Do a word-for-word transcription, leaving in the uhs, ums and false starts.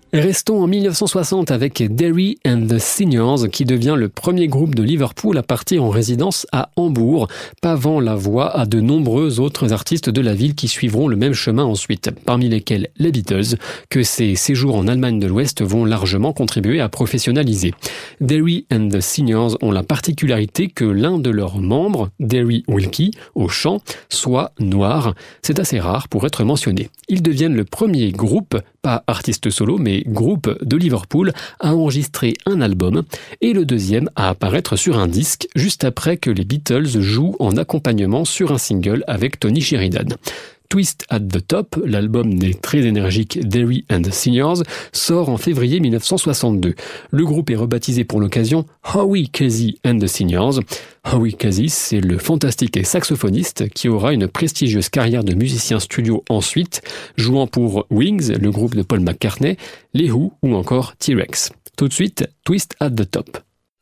Restons en dix-neuf cent soixante avec Derry and the Seniors qui devient le premier groupe de Liverpool à partir en résidence à Hambourg, pavant la voie à de nombreux autres artistes de la ville qui suivront le même chemin ensuite, parmi lesquels les Beatles, que ces séjours en Allemagne de l'Ouest vont largement contribuer à professionnaliser. Derry and the Seniors ont la particularité que l'un de leurs membres, Derry Wilkie, au chant, soit noir. C'est assez rare pour être mentionné. Ils deviennent le premier groupe, pas artiste solo, mais groupe de Liverpool, à enregistrer un album et le deuxième à apparaître sur un disque juste après que les Beatles jouent en accompagnement sur un single avec Tony Sheridan. Twist at the Top, l'album des très énergiques Derry and the Seniors, sort en février dix-neuf cent soixante-deux. Le groupe est rebaptisé pour l'occasion Howie Casey and the Seniors. Howie Casey, c'est le fantastique saxophoniste qui aura une prestigieuse carrière de musicien studio ensuite, jouant pour Wings, le groupe de Paul McCartney, les Who ou encore T-Rex. Tout de suite, Twist at the Top.